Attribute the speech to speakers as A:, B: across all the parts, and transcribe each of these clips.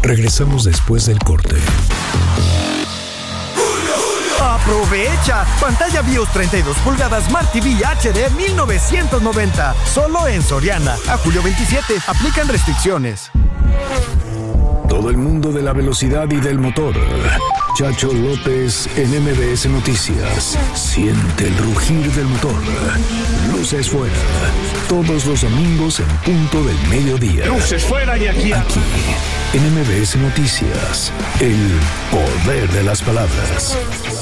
A: Regresamos después del corte.
B: ¡Aprovecha! Pantalla BIOS 32 pulgadas Smart TV HD 1990. Solo en Soriana. A julio 27. Aplican restricciones.
A: Todo el mundo de la velocidad y del motor. Chacho López en MBS Noticias. Siente el rugir del motor. Luces fuera. Todos los domingos en punto del mediodía.
C: Luces fuera y aquí.
A: Aquí, en MBS Noticias. El poder de las palabras.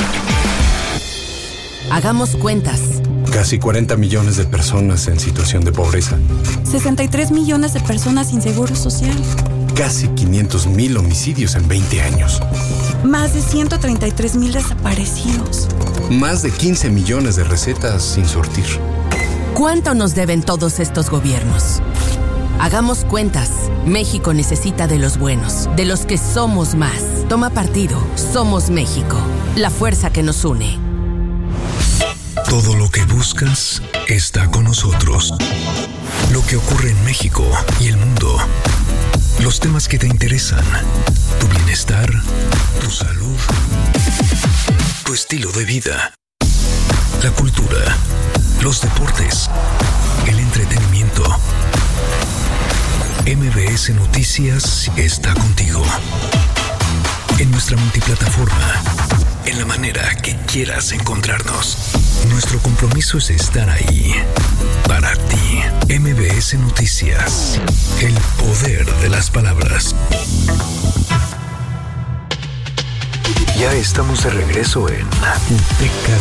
D: Hagamos cuentas.
E: Casi 40 millones de personas en situación de pobreza.
F: 63 millones de personas sin seguro social.
E: Casi 500,000 homicidios en 20 años.
F: Más de 133,000 desaparecidos.
E: Más de 15 millones de recetas sin surtir.
D: ¿Cuánto nos deben todos estos gobiernos? Hagamos cuentas. México necesita de los buenos, de los que somos más. Toma partido. Somos México. La fuerza que nos une.
A: Todo lo que buscas está con nosotros. Lo que ocurre en México y el mundo. Los temas que te interesan. Tu bienestar, tu salud, tu estilo de vida. La cultura, los deportes, el entretenimiento. MBS Noticias está contigo. En nuestra multiplataforma. En la manera que quieras encontrarnos. Nuestro compromiso es estar ahí. Para ti. MBS Noticias. El poder de las palabras. Ya estamos de regreso en Teca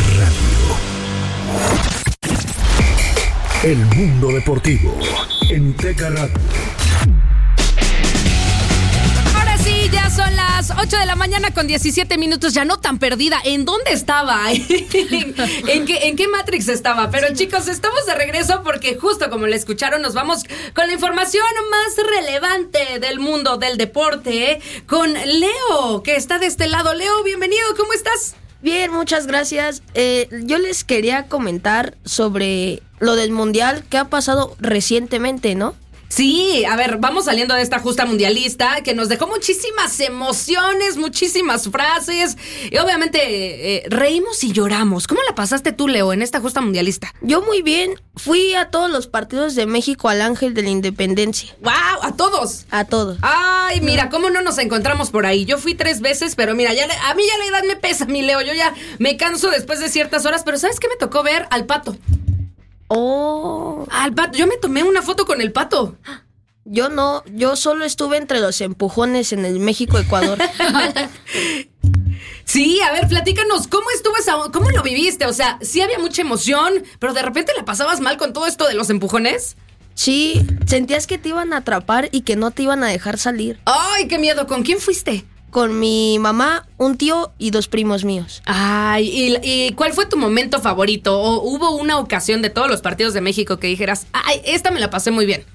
A: Radio. El mundo deportivo en Teca Radio.
G: Ya son las 8 de la mañana con 17 minutos, ya no tan perdida. ¿En dónde estaba? ¿En qué Matrix estaba? Pero chicos, estamos de regreso porque justo como le escucharon, nos vamos con la información más relevante del mundo del deporte, con Leo, que está de este lado. Leo, bienvenido, ¿cómo estás?
H: Bien, muchas gracias. Yo les quería comentar sobre lo del Mundial que ha pasado recientemente, ¿no?
G: Sí, a ver, vamos saliendo de esta justa mundialista que nos dejó muchísimas emociones, muchísimas frases y obviamente reímos y lloramos. ¿Cómo la pasaste tú, Leo, en esta justa mundialista?
H: Yo muy bien. Fui a todos los partidos de México al Ángel de la Independencia.
G: ¡Wow! ¿A todos?
H: A todos.
G: Ay, mira, cómo no nos encontramos por ahí. Yo fui 3 veces, pero mira, a mí ya la edad me pesa, mi Leo. Yo ya me canso después de ciertas horas, pero ¿sabes qué me tocó ver? Al Pato.
H: Oh.
G: Al Pato. Yo me tomé una foto con el Pato.
H: Yo no, yo solo estuve entre los empujones en el México-Ecuador.
G: Sí, a ver, platícanos, ¿cómo estuvo cómo lo viviste? O sea, sí había mucha emoción, pero de repente la pasabas mal con todo esto de los empujones.
H: Sí, sentías que te iban a atrapar y que no te iban a dejar salir.
G: ¡Ay, qué miedo! ¿Con quién fuiste?
H: Con mi mamá, un tío y 2 primos míos.
G: Ay, ¿y cuál fue tu momento favorito? ¿O hubo una ocasión de todos los partidos de México que dijeras, ay, esta me la pasé muy bien?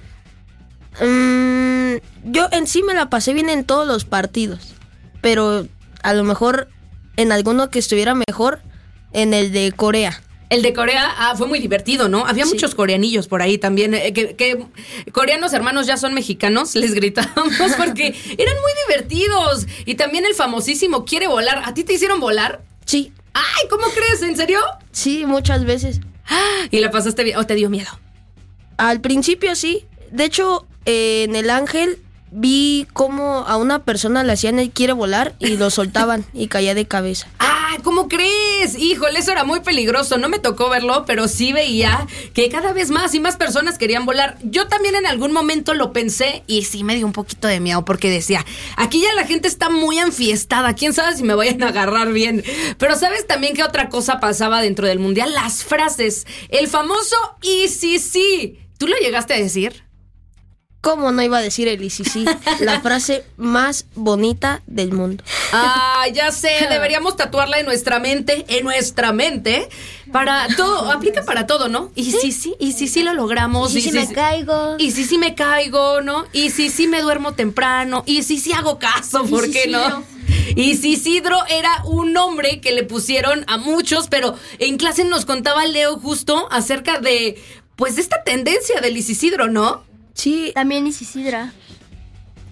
H: Yo en sí me la pasé bien en todos los partidos, pero a lo mejor en alguno que estuviera mejor, en el de Corea.
G: El de Corea fue muy divertido, ¿no? Había muchos coreanillos por ahí también. Que coreanos hermanos ya son mexicanos, les gritábamos porque eran muy divertidos. Y también el famosísimo Quiere Volar. ¿A ti te hicieron volar?
H: Sí.
G: ¡Ay! ¿Cómo crees? ¿En serio?
H: Sí, muchas veces.
G: ¿Y la pasaste bien o te dio miedo?
H: Al principio sí. De hecho, en el Ángel vi cómo a una persona le hacían el Quiere Volar y lo soltaban y caía de cabeza.
G: ¡Ah! ¿Cómo crees? Híjole, eso era muy peligroso. No me tocó verlo, pero sí veía que cada vez más y más personas querían volar. Yo también en algún momento lo pensé y sí me dio un poquito de miedo porque decía, aquí ya la gente está muy enfiestada. ¿Quién sabe si me vayan a agarrar bien? Pero ¿sabes también qué otra cosa pasaba dentro del Mundial? Las frases. El famoso y sí. ¿Tú lo llegaste a decir?
H: ¿Cómo no iba a decir el y sí? La frase más bonita del mundo.
G: Ah, ya sé, deberíamos tatuarla en nuestra mente, para todo, aplica para todo, ¿no? Y sí lo logramos.
I: Y si me caigo.
G: Y sí me caigo, ¿no? Y sí me duermo temprano. Y sí hago caso, ¿por qué no? Y Isidro era un nombre que le pusieron a muchos, pero en clase nos contaba Leo justo acerca de, pues, de esta tendencia del Isidro, ¿no?
H: Sí.
I: También Isidra.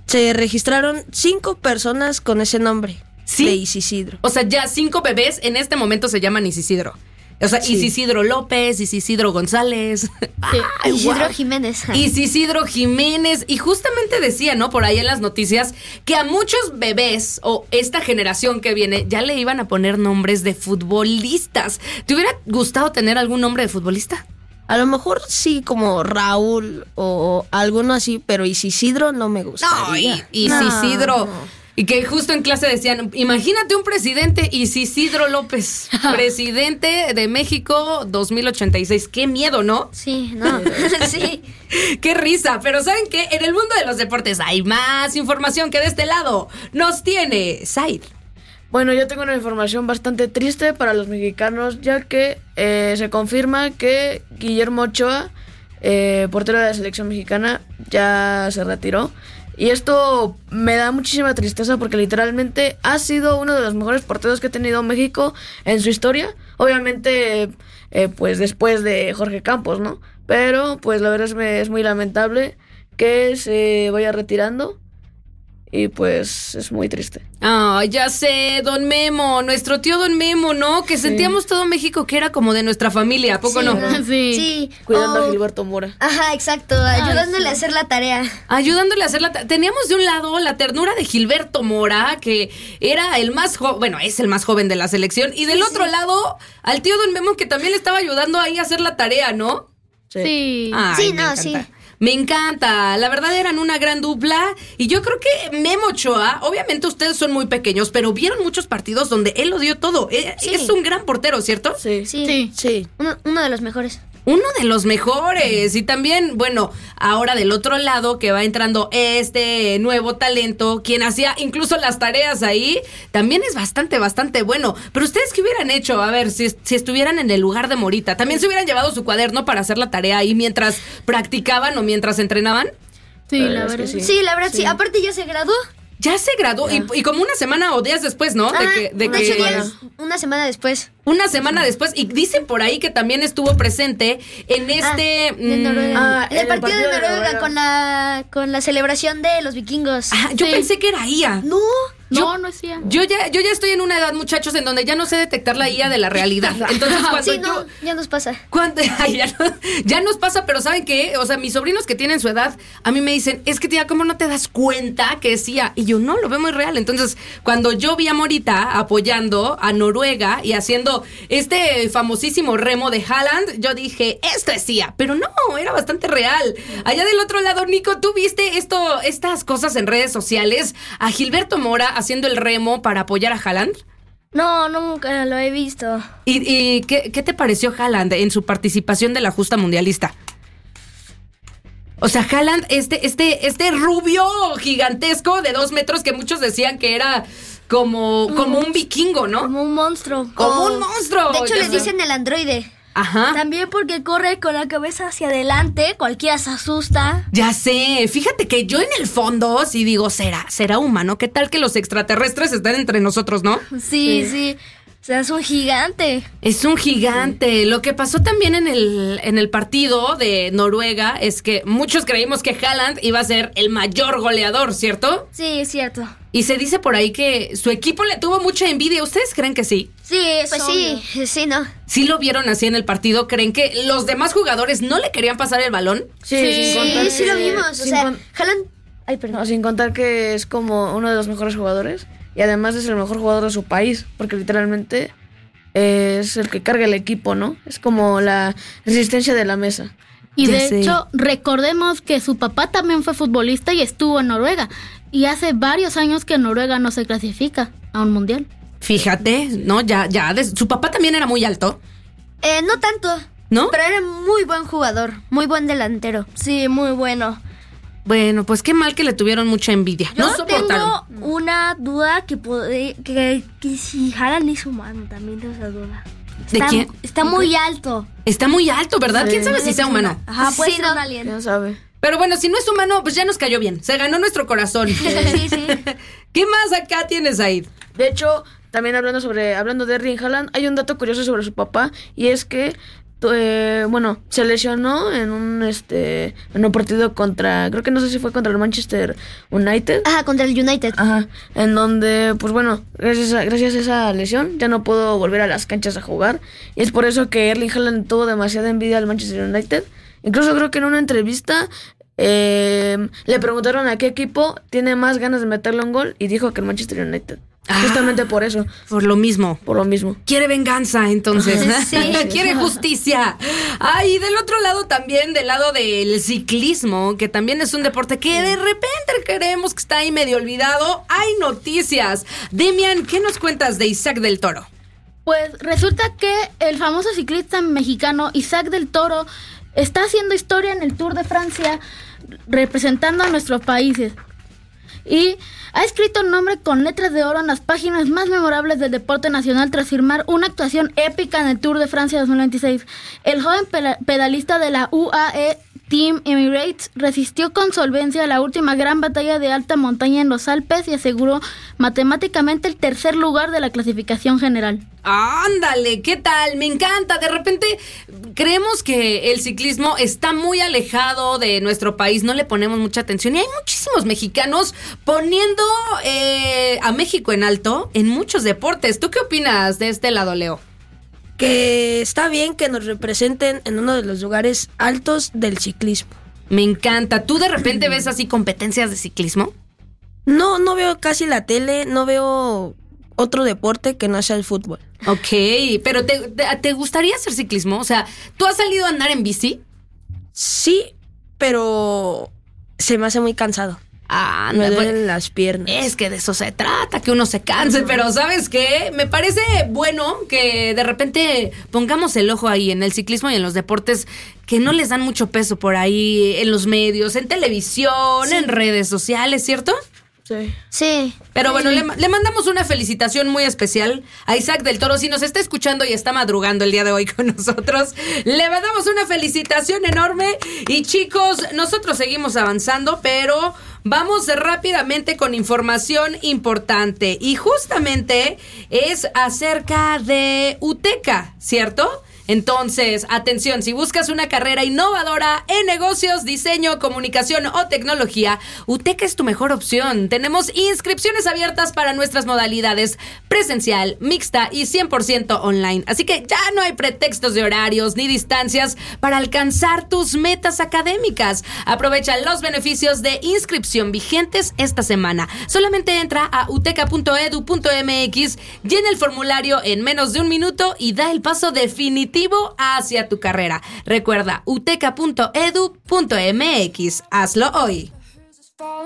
H: Se registraron 5 personas con ese nombre.
G: ¿Sí?
H: De Isisidro.
G: O sea, ya 5 bebés en este momento se llaman Isisidro. O sea,
H: Sí.
G: Isisidro López, Isisidro González. Ay,
C: Isidro
G: guau.
C: Jiménez.
G: Isisidro Jiménez. Y justamente decía, ¿no? Por ahí en las noticias, que a muchos bebés o esta generación que viene ya le iban a poner nombres de futbolistas. ¿Te hubiera gustado tener algún nombre de futbolista?
H: A lo mejor sí, como Raúl o alguno así, pero Isisidro no me gustaría.
G: No, Isisidro.
H: No.
G: Y que justo en clase decían, imagínate un presidente, Isisidro López, presidente de México 2086. Qué miedo, ¿no?
C: Sí, no. Sí.
G: Qué risa. Pero ¿saben qué? En el mundo de los deportes hay más información que de este lado nos tiene Said.
I: Bueno, yo tengo una información bastante triste para los mexicanos, ya que se confirma que Guillermo Ochoa, portero de la selección mexicana, ya se retiró. Y esto me da muchísima tristeza porque literalmente ha sido uno de los mejores porteros que ha tenido México en su historia. Obviamente, pues después de Jorge Campos, ¿no? Pero pues la verdad es muy lamentable que se vaya retirando. Y pues es muy triste.
G: Ay, ya sé, Don Memo, nuestro tío Don Memo, ¿no? Que sentíamos todo México que era como de nuestra familia, ¿a poco
C: Sí,
G: no?
C: ¿no?
F: Sí.
I: Cuidando a Gilberto Mora.
C: Ajá, exacto. Ayudándole a hacer la tarea.
G: Ayudándole a hacer teníamos de un lado la ternura de Gilberto Mora, que era el más joven, bueno, es el más joven de la selección, y del otro lado al tío Don Memo, que también le estaba ayudando ahí a hacer la tarea, ¿no?
F: Sí.
G: Ay,
C: Sí,
G: me
C: no,
G: encanta.
C: sí.
G: Me encanta, la verdad eran una gran dupla y yo creo que Memo Ochoa, obviamente ustedes son muy pequeños, pero vieron muchos partidos donde él lo dio todo.
C: Sí.
G: Es un gran portero, ¿cierto?
I: Sí.
C: Sí.
H: Sí.
C: Uno de los mejores.
G: Uno de los mejores. Y también, bueno, ahora del otro lado que va entrando este nuevo talento, quien hacía incluso las tareas ahí, también es bastante bueno. Pero ustedes, ¿qué hubieran hecho? A ver, si estuvieran en el lugar de Morita, ¿también se hubieran llevado su cuaderno para hacer la tarea ahí mientras practicaban o mientras entrenaban?
F: Sí,
I: La
F: la
I: verdad es que
F: verdad.
I: sí.
C: Sí, la verdad, sí. Aparte ya se graduó.
G: Ya se graduó y como una semana o días después, ¿no?
C: Ajá, de hecho, una semana después.
G: Una semana después, y dicen por ahí que también estuvo presente en
C: De Noruega. En el partido de Noruega con la celebración de los vikingos.
G: Yo
F: Sí.
G: pensé que era IA.
C: No.
F: No es cierto.
G: Yo ya estoy en una edad, muchachos, en donde ya no sé detectar la IA de la realidad. Entonces, cuando
C: Sí, no, ya nos pasa.
G: Ay, ya nos pasa, pero ¿saben qué? O sea, mis sobrinos que tienen su edad, a mí me dicen, es que tía, ¿cómo no te das cuenta que es IA? Y yo, no, lo veo muy real. Entonces, cuando yo vi a Morita apoyando a Noruega y haciendo este famosísimo remo de Haaland, yo dije, esto es IA. Pero no, era bastante real. Allá del otro lado, Nico, ¿tú viste estas cosas en redes sociales? A Gilberto Mora haciendo el remo para apoyar a Haaland.
C: No, nunca lo he visto.
G: ¿Y qué te pareció Haaland en su participación de la justa mundialista? O sea, Haaland, este rubio gigantesco de 2 metros que muchos decían que era como un vikingo, ¿no?
C: Como un monstruo.
G: Como un monstruo.
C: De hecho,
G: Ya
C: les
G: sé.
C: dicen el androide.
G: Ajá.
C: También porque corre con la cabeza hacia adelante, cualquiera se asusta.
G: Ya sé, fíjate que yo en el fondo sí digo, será humano. ¿Qué tal que los extraterrestres están entre nosotros, no?
C: Sí. O sea, es un gigante.
G: Es un gigante. Lo que pasó también en el partido de Noruega es que muchos creímos que Haaland iba a ser el mayor goleador, ¿cierto?
C: Sí, es cierto.
G: Y se dice por ahí que su equipo le tuvo mucha envidia. ¿Ustedes creen que sí?
C: Sí, pues sí, ¿no?
G: ¿Sí lo vieron así en el partido? ¿Creen que los demás jugadores no le querían pasar el balón?
I: Sí, sin contar
C: Sí,
I: que-
C: lo vimos. O
I: sin
C: sea,
I: con-
C: Haaland... Ay, perdón.
I: No, sin contar que es como uno de los mejores jugadores y además es el mejor jugador de su país, porque literalmente es el que carga el equipo, ¿no? Es como la resistencia de la mesa.
F: Y
G: Ya
F: de
G: sé.
F: hecho, recordemos que su papá también fue futbolista y estuvo en Noruega. Y hace varios años que Noruega no se clasifica a un mundial.
G: Fíjate, ¿no? Su papá también era muy alto,
C: No tanto.
G: ¿no?
C: Pero era muy buen jugador, muy buen delantero. Sí, muy bueno.
G: Bueno, pues qué mal que le tuvieron mucha envidia.
C: Yo
G: No soportaron.
C: tengo una duda que si Haaland es humano, también tengo esa duda.
G: ¿De quién?
C: Está muy alto.
G: Está muy alto, ¿verdad? ¿Quién sabe si sea humano?
C: Ajá, puede ser un alien.
I: ¿Quién sabe?
G: Pero bueno, si no es humano, pues ya nos cayó bien. Se ganó nuestro corazón.
C: Sí.
G: ¿Qué más acá tienes, Aid?
I: De hecho, también hablando de Erling Haaland, hay un dato curioso sobre su papá y es que se lesionó en un partido contra, creo que no sé si fue contra el Manchester United.
C: Ajá, contra el United.
I: Ajá, en donde, pues bueno, gracias a esa lesión ya no pudo volver a las canchas a jugar. Y es por eso que Erling Haaland tuvo demasiada envidia al Manchester United. Incluso creo que en una entrevista le preguntaron a qué equipo tiene más ganas de meterle un gol y dijo que el Manchester United. Justamente por eso.
G: Por lo mismo.
I: Quiere
G: venganza, entonces.
C: Sí.
G: Quiere justicia. Y del otro lado también, del lado del ciclismo, que también es un deporte que de repente creemos que está ahí medio olvidado. Hay noticias. Demian, ¿qué nos cuentas de Isaac del Toro?
F: Pues resulta que el famoso ciclista mexicano Isaac del Toro está haciendo historia en el Tour de Francia, representando a nuestros países. Y ha escrito el nombre con letras de oro en las páginas más memorables del deporte nacional tras firmar una actuación épica en el Tour de Francia 2026. El joven pedalista de la UAE Team Emirates resistió con solvencia la última gran batalla de alta montaña en los Alpes y aseguró matemáticamente el tercer lugar de la clasificación general.
G: ¡Ándale! ¿Qué tal? Me encanta. De repente creemos que el ciclismo está muy alejado de nuestro país, no le ponemos mucha atención y hay muchísimos mexicanos poniendo a México en alto en muchos deportes. ¿Tú qué opinas de este lado, Leo?
H: Que está bien que nos representen en uno de los lugares altos del ciclismo.
G: Me encanta. ¿Tú de repente ves así competencias de ciclismo?
H: No veo casi la tele, no veo otro deporte que no sea el fútbol.
G: Ok, pero ¿te gustaría hacer ciclismo? O sea, ¿tú has salido a andar en bici?
H: Sí, pero se me hace muy cansado. Me duelen las piernas.
G: Es que de eso se trata, que uno se canse. Pero ¿sabes qué? Me parece bueno que de repente pongamos el ojo ahí en el ciclismo y en los deportes que no les dan mucho peso por ahí en los medios, en televisión, en redes sociales, ¿cierto?
C: Sí.
G: Pero bueno, le mandamos una felicitación muy especial a Isaac del Toro. Si nos está escuchando y está madrugando el día de hoy con nosotros, le mandamos una felicitación enorme. Y chicos, nosotros seguimos avanzando, pero vamos rápidamente con información importante. Y justamente es acerca de UTECA, ¿cierto? Entonces, atención, si buscas una carrera innovadora en negocios, diseño, comunicación o tecnología, UTECA es tu mejor opción. Tenemos inscripciones abiertas para nuestras modalidades presencial, mixta y 100% online. Así que ya no hay pretextos de horarios ni distancias para alcanzar tus metas académicas. Aprovecha los beneficios de inscripción vigentes esta semana. Solamente entra a uteca.edu.mx, llena el formulario en menos de un minuto y da el paso definitivo hacia tu carrera. Recuerda, uteca.edu.mx. Hazlo hoy.